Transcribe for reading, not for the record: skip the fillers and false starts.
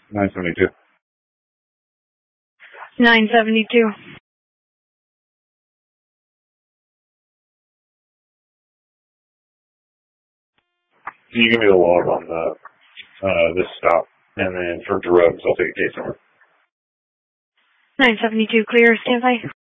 972. 972. Can you give me the log on this stop? And then for drugs, I'll take a case number. 972, clear, stand by.